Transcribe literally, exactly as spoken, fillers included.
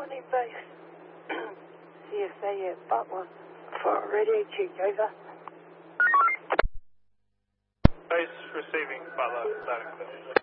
Morning, base. C S A at Butler for radio check, over. Base receiving Butler, loud and clear.